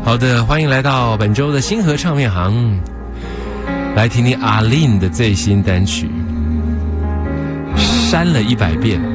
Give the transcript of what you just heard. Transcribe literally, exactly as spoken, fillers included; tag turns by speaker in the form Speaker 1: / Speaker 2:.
Speaker 1: 好的，欢迎来到本周的星河唱片行，来听听阿令的最新单曲，删了一百遍。